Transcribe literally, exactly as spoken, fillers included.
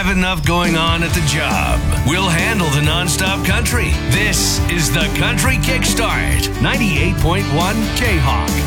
have enough going on at the job. We'll handle the nonstop country. This is the Country Kickstart, ninety-eight point one K-Hawk.